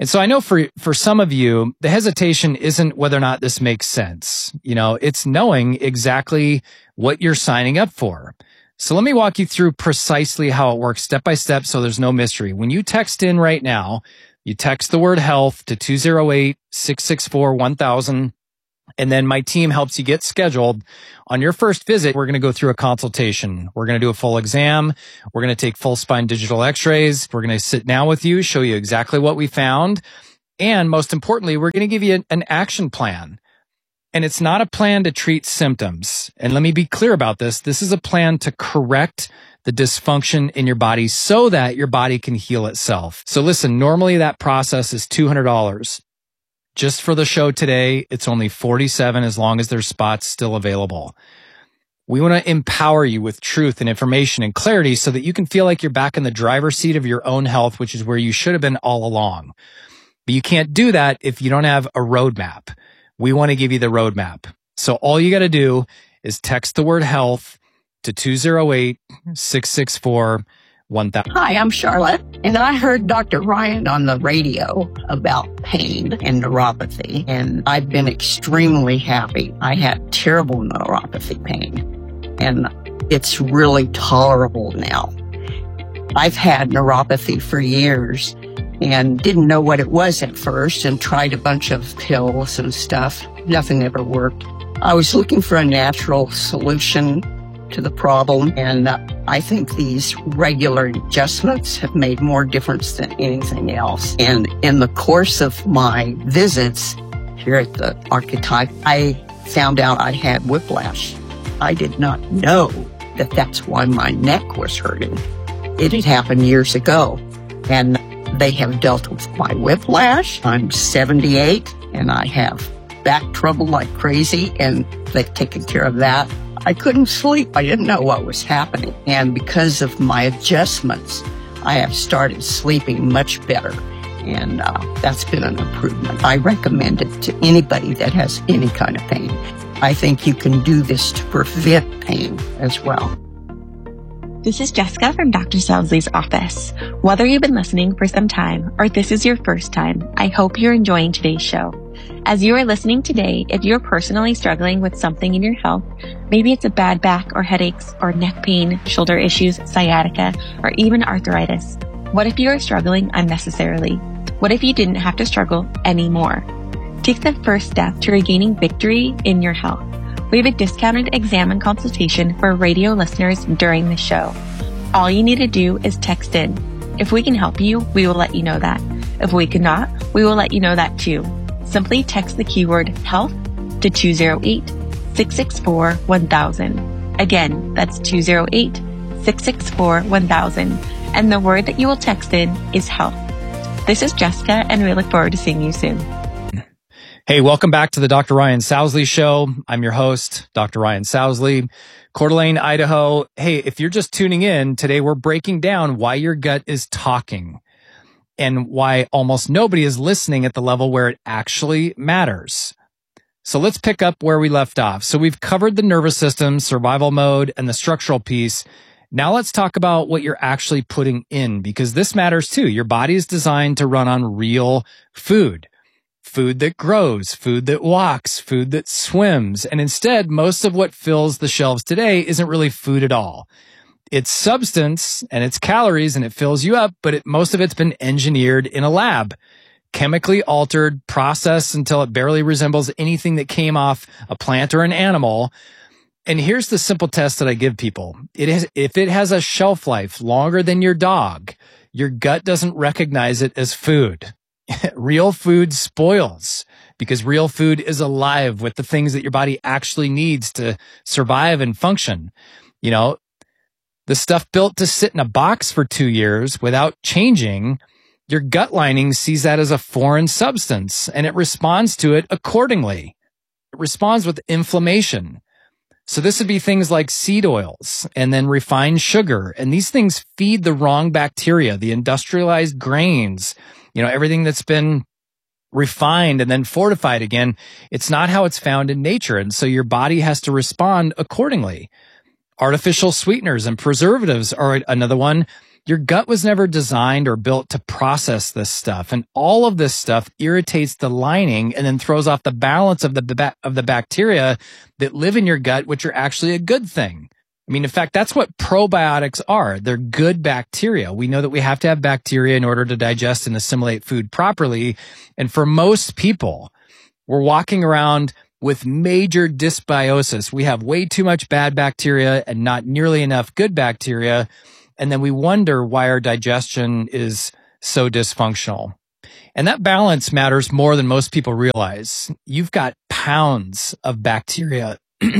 And so I know for, for some of you, the hesitation isn't whether or not this makes sense. You know, it's knowing exactly what you're signing up for. So let me walk you through precisely how it works step by step so there's no mystery. When you text in right now, you text the word health to two oh eight, six six four, one thousand. And then my team helps you get scheduled. On your first visit, we're going to go through a consultation. We're going to do a full exam. We're going to take full spine digital x-rays. We're going to sit down with you, show you exactly what we found. And most importantly, we're going to give you an, an action plan. And it's not a plan to treat symptoms. And let me be clear about this. This is a plan to correct the dysfunction in your body so that your body can heal itself. So listen, normally that process is two hundred dollars. Just for the show today, it's only forty-seven dollars as long as there's spots still available. We want to empower you with truth and information and clarity so that you can feel like you're back in the driver's seat of your own health, which is where you should have been all along. But you can't do that if you don't have a roadmap. We want to give you the roadmap. So all you got to do is text the word health to two oh eight, six six four, one thousand. Hi, I'm Charlotte, and I heard Doctor Ryan on the radio about pain and neuropathy, and I've been extremely happy. I had terrible neuropathy pain, and it's really tolerable now. I've had neuropathy for years and didn't know what it was at first and tried a bunch of pills and stuff. Nothing ever worked. I was looking for a natural solution to the problem, and uh, I think these regular adjustments have made more difference than anything else. And in the course of my visits here at the Archetype, I found out I had whiplash. I did not know that that's why my neck was hurting. It had happened years ago, and they have dealt with my whiplash. I'm seventy-eight, and I have back trouble like crazy, and they've taken care of that. I couldn't sleep. I didn't know what was happening. And because of my adjustments, I have started sleeping much better. And uh, that's been an improvement. I recommend it to anybody that has any kind of pain. I think you can do this to prevent pain as well. This is Jessica from Doctor Soundsley's office. Whether you've been listening for some time or this is your first time, I hope you're enjoying today's show. As you are listening today, if you're personally struggling with something in your health, maybe it's a bad back or headaches or neck pain, shoulder issues, sciatica, or even arthritis. What if you are struggling unnecessarily? What if you didn't have to struggle anymore? Take the first step to regaining victory in your health. We have a discounted exam and consultation for radio listeners during the show. All you need to do is text in. If we can help you, we will let you know that. If we cannot, we will let you know that too. Simply text the keyword health to two oh eight, six six four, one thousand. Again, that's two oh eight, six six four, one thousand. And the word that you will text in is health. This is Jessica, and we look forward to seeing you soon. Hey, welcome back to the Doctor Ryan Sousley Show. I'm your host, Doctor Ryan Sousley, Coeur d'Alene, Idaho. Hey, if you're just tuning in, today we're breaking down why your gut is talking and why almost nobody is listening at the level where it actually matters. So let's pick up where we left off. So we've covered the nervous system, survival mode, and the structural piece. Now let's talk about what you're actually putting in, because this matters too. Your body is designed to run on real food. Food that grows, food that walks, food that swims. And instead, most of what fills the shelves today isn't really food at all. It's substance and it's calories and it fills you up, but it, most of it's been engineered in a lab, chemically altered, processed until it barely resembles anything that came off a plant or an animal. And here's the simple test that I give people. It is, if it has a shelf life longer than your dog, your gut doesn't recognize it as food. Real food spoils because real food is alive with the things that your body actually needs to survive and function. You know, the stuff built to sit in a box for two years without changing, your gut lining sees that as a foreign substance and it responds to it accordingly. It responds with inflammation. So this would be things like seed oils and then refined sugar. And these things feed the wrong bacteria, the industrialized grains, you know, everything that's been refined and then fortified again. It's not how it's found in nature. And so your body has to respond accordingly. Artificial sweeteners and preservatives are another one. Your gut was never designed or built to process this stuff. And all of this stuff irritates the lining and then throws off the balance of the, of the bacteria that live in your gut, which are actually a good thing. I mean, in fact, that's what probiotics are. They're good bacteria. We know that we have to have bacteria in order to digest and assimilate food properly. And for most people, we're walking around with major dysbiosis. We have way too much bad bacteria and not nearly enough good bacteria. And then we wonder why our digestion is so dysfunctional. And that balance matters more than most people realize. You've got pounds of bacteria,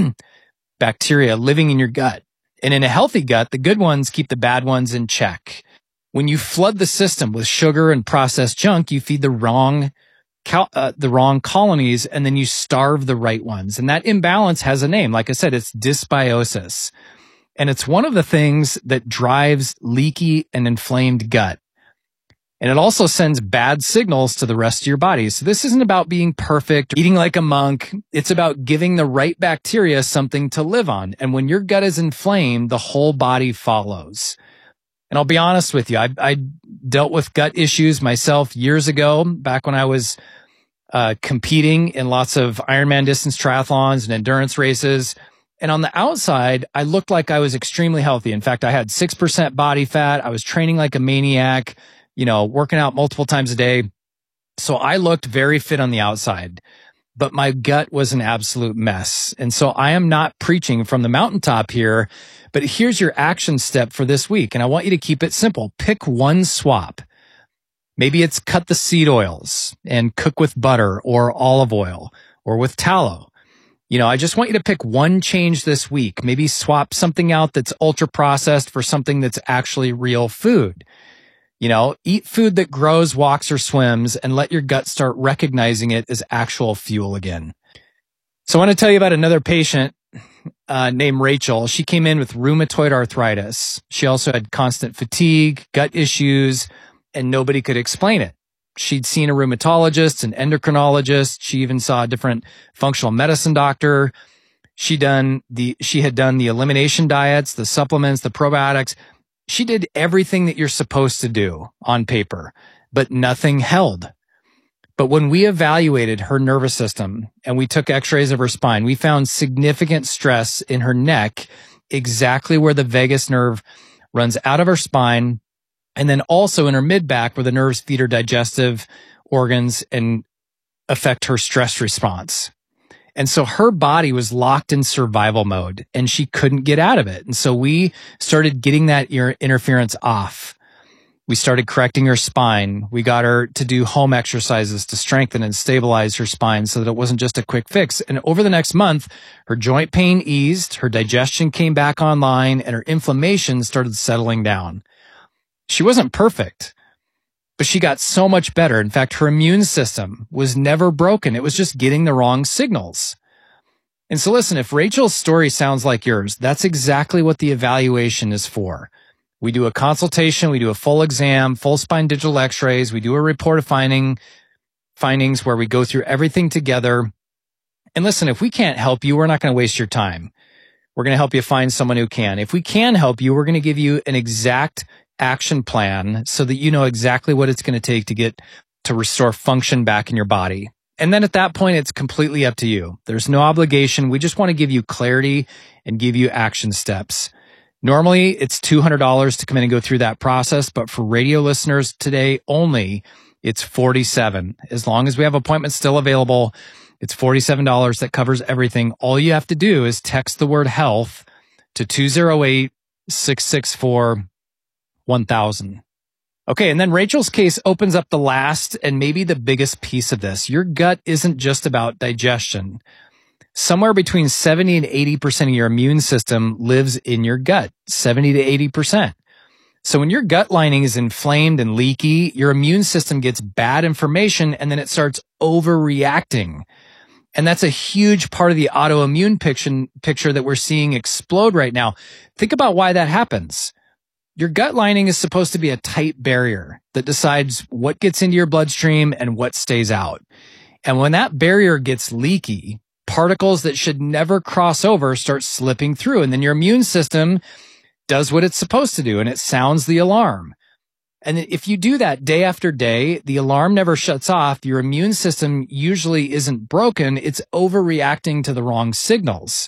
bacteria living in your gut. And in a healthy gut, the good ones keep the bad ones in check. When you flood the system with sugar and processed junk, you feed the wrong cal- uh, the wrong colonies, and then you starve the right ones. And that imbalance has a name. Like I said, it's dysbiosis. And it's one of the things that drives leaky and inflamed gut. And it also sends bad signals to the rest of your body. So this isn't about being perfect, eating like a monk. It's about giving the right bacteria something to live on. And when your gut is inflamed, the whole body follows. And I'll be honest with you, I, I dealt with gut issues myself years ago, back when I was uh, competing in lots of Ironman distance triathlons and endurance races. And on the outside, I looked like I was extremely healthy. In fact, I had six percent body fat. I was training like a maniac, you know, working out multiple times a day. So I looked very fit on the outside, but my gut was an absolute mess. And so I am not preaching from the mountaintop here, but here's your action step for this week. And I want you to keep it simple. Pick one swap. Maybe it's cut the seed oils and cook with butter or olive oil or with tallow. You know, I just want you to pick one change this week. Maybe swap something out that's ultra processed for something that's actually real food. You know, eat food that grows, walks, or swims, and let your gut start recognizing it as actual fuel again. So I want to tell you about another patient uh, named Rachel. She came in with rheumatoid arthritis. She also had constant fatigue, gut issues, and nobody could explain it. She'd seen a rheumatologist, an endocrinologist. She even saw a different functional medicine doctor. She done the, she had done the elimination diets, the supplements, the probiotics. She did everything that you're supposed to do on paper, but nothing held. But when we evaluated her nervous system and we took x-rays of her spine, we found significant stress in her neck, exactly where the vagus nerve runs out of her spine, and then also in her mid-back where the nerves feed her digestive organs and affect her stress response. And so her body was locked in survival mode and she couldn't get out of it. And so we started getting that ear interference off. We started correcting her spine. We got her to do home exercises to strengthen and stabilize her spine so that it wasn't just a quick fix. And over the next month, her joint pain eased, her digestion came back online, and her inflammation started settling down. She wasn't perfect, but she got so much better. In fact, her immune system was never broken. It was just getting the wrong signals. And so listen, if Rachel's story sounds like yours, that's exactly what the evaluation is for. We do a consultation, we do a full exam, full spine digital x-rays, we do a report of finding, findings where we go through everything together. And listen, if we can't help you, we're not going to waste your time. We're going to help you find someone who can. If we can help you, we're going to give you an exact action plan so that you know exactly what it's going to take to get to restore function back in your body. And then at that point, it's completely up to you. There's no obligation. We just want to give you clarity and give you action steps. Normally, it's two hundred dollars to come in and go through that process, but for radio listeners today only, it's forty-seven dollars. As long as we have appointments still available, it's forty-seven dollars. That covers everything. All you have to do is text the word health to two oh eight, six six four, one thousand. Okay, and then Rachel's case opens up the last and maybe the biggest piece of this. Your gut isn't just about digestion. Somewhere between seventy and eighty percent of your immune system lives in your gut, seventy to eighty percent. So when your gut lining is inflamed and leaky, your immune system gets bad information and then it starts overreacting. And that's a huge part of the autoimmune picture, picture that we're seeing explode right now. Think about why that happens. Your gut lining is supposed to be a tight barrier that decides what gets into your bloodstream and what stays out. And when that barrier gets leaky, particles that should never cross over start slipping through. And then your immune system does what it's supposed to do, and it sounds the alarm. And if you do that day after day, the alarm never shuts off. Your immune system usually isn't broken. It's overreacting to the wrong signals.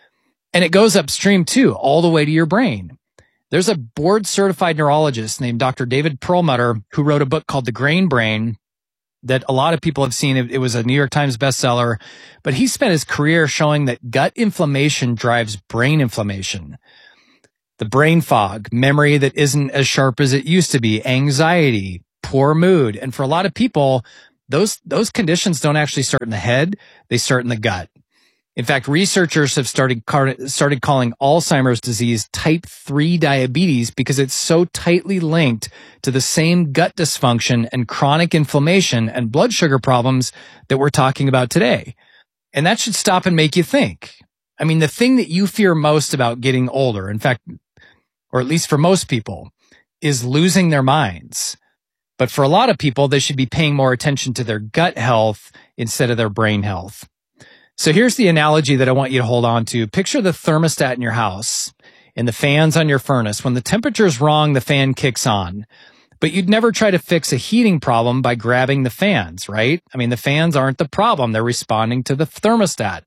And it goes upstream too, all the way to your brain. There's a board-certified neurologist named Doctor David Perlmutter who wrote a book called The Grain Brain that a lot of people have seen. It was a New York Times bestseller, but he spent his career showing that gut inflammation drives brain inflammation. The brain fog, memory that isn't as sharp as it used to be, anxiety, poor mood. And for a lot of people, those, those conditions don't actually start in the head. They start in the gut. In fact, researchers have started, started calling Alzheimer's disease type three diabetes because it's so tightly linked to the same gut dysfunction and chronic inflammation and blood sugar problems that we're talking about today. And that should stop and make you think. I mean, the thing that you fear most about getting older, in fact, or at least for most people, is losing their minds. But for a lot of people, they should be paying more attention to their gut health instead of their brain health. So here's the analogy that I want you to hold on to. Picture the thermostat in your house and the fans on your furnace. When the temperature's wrong, the fan kicks on. But you'd never try to fix a heating problem by grabbing the fans, right? I mean, the fans aren't the problem. They're responding to the thermostat.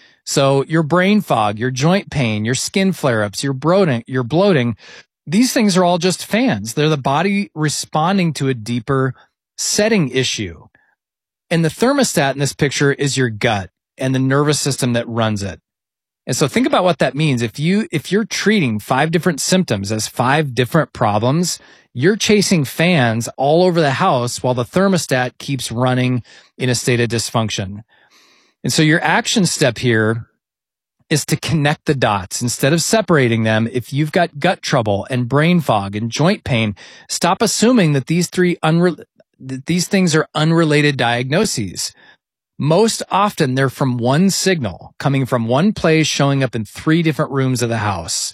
So your brain fog, your joint pain, your skin flare-ups, your bloating, your bloating, these things are all just fans. They're the body responding to a deeper setting issue. And the thermostat in this picture is your gut and the nervous system that runs it. And so think about what that means. If you, if you're treating five different symptoms as five different problems, you're chasing fans all over the house while the thermostat keeps running in a state of dysfunction. And so your action step here is to connect the dots instead of separating them. If you've got gut trouble and brain fog and joint pain, stop assuming that these three unre- that these things are unrelated diagnoses. Most often, they're from one signal, coming from one place, showing up in three different rooms of the house.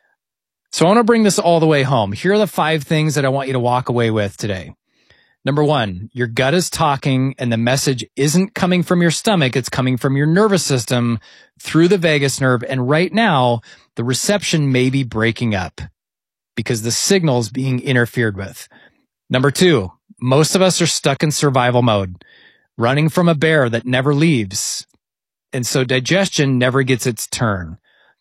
So I want to bring this all the way home. Here are the five things that I want you to walk away with today. Number one, your gut is talking, and the message isn't coming from your stomach. It's coming from your nervous system through the vagus nerve. And right now, the reception may be breaking up because the signal is being interfered with. Number two, most of us are stuck in survival mode, running from a bear that never leaves. And so digestion never gets its turn.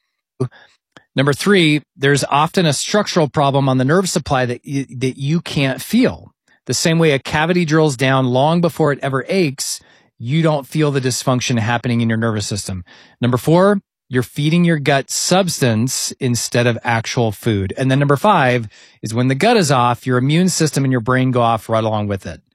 Number three, there's often a structural problem on the nerve supply that you, that you can't feel. The same way a cavity drills down long before it ever aches, you don't feel the dysfunction happening in your nervous system. Number four, you're feeding your gut substance instead of actual food. And then number five is when the gut is off, your immune system and your brain go off right along with it.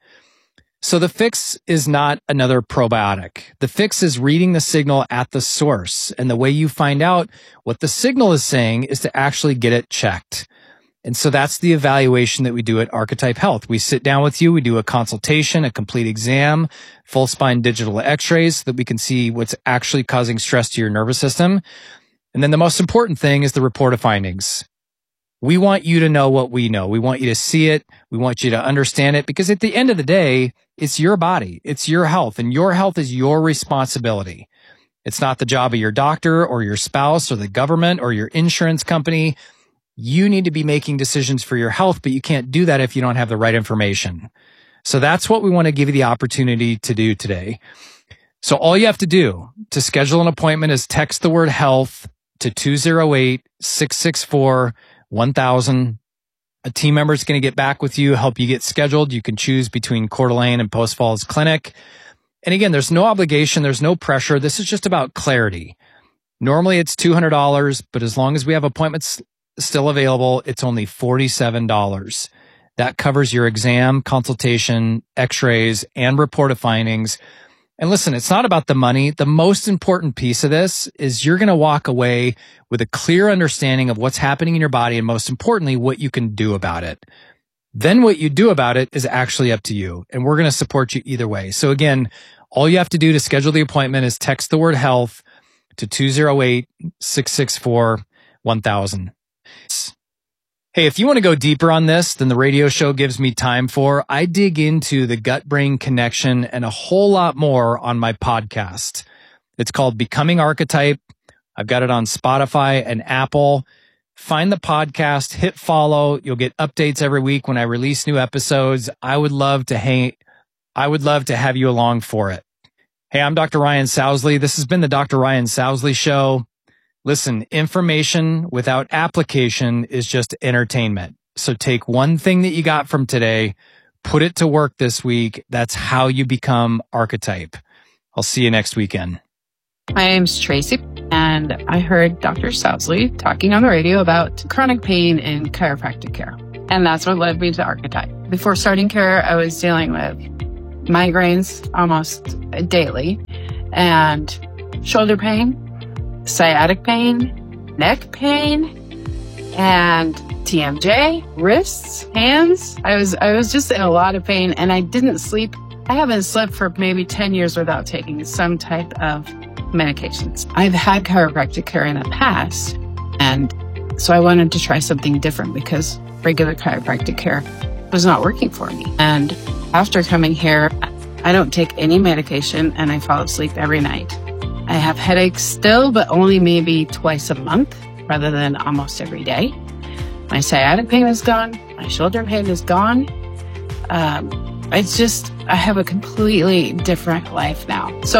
So the fix is not another probiotic. The fix is reading the signal at the source. And the way you find out what the signal is saying is to actually get it checked. And so that's the evaluation that we do at Archetype Health. We sit down with you, we do a consultation, a complete exam, full spine digital x-rays so that we can see what's actually causing stress to your nervous system. And then the most important thing is the report of findings. We want you to know what we know. We want you to see it. We want you to understand it because at the end of the day, it's your body. It's your health, and your health is your responsibility. It's not the job of your doctor or your spouse or the government or your insurance company. You need to be making decisions for your health, but you can't do that if you don't have the right information. So that's what we want to give you the opportunity to do today. So all you have to do to schedule an appointment is text the word health to two oh eight, six six four, one thousand. A team member is going to get back with you, help you get scheduled. You can choose between Coeur d'Alene and Post Falls Clinic. And again, there's no obligation. There's no pressure. This is just about clarity. Normally it's two hundred dollars, but as long as we have appointments still available, it's only forty-seven dollars. That covers your exam, consultation, x-rays, and report of findings. And listen, it's not about the money. The most important piece of this is you're going to walk away with a clear understanding of what's happening in your body and most importantly, what you can do about it. Then what you do about it is actually up to you. And we're going to support you either way. So again, all you have to do to schedule the appointment is text the word health to two oh eight, six six four, one thousand. Hey, if you want to go deeper on this than the radio show gives me time for, I dig into the gut-brain connection and a whole lot more on my podcast. It's called Becoming Archetype. I've got it on Spotify and Apple. find the podcast, hit follow. You'll get updates every week when I release new episodes. I would love to hang, I would love to have you along for it. Hey, I'm Doctor Ryan Sousley. This has been the Doctor Ryan Sousley Show. Listen, information without application is just entertainment. So take one thing that you got from today, put it to work this week. That's how you become Archetype. I'll see you next weekend. My name's Tracy, and I heard Doctor Sousley talking on the radio about chronic pain in chiropractic care. And that's what led me to Archetype. Before starting care, I was dealing with migraines almost daily, and shoulder pain, sciatic pain, neck pain, and T M J, wrists, hands. I was I was just in a lot of pain, and I didn't sleep. I haven't slept for maybe ten years without taking some type of medications. I've had chiropractic care in the past, and so I wanted to try something different because regular chiropractic care was not working for me. And after coming here, I don't take any medication, and I fall asleep every night. I have headaches still, but only maybe twice a month rather than almost every day. My sciatic pain is gone. My shoulder pain is gone. Um, it's just, I have a completely different life now. So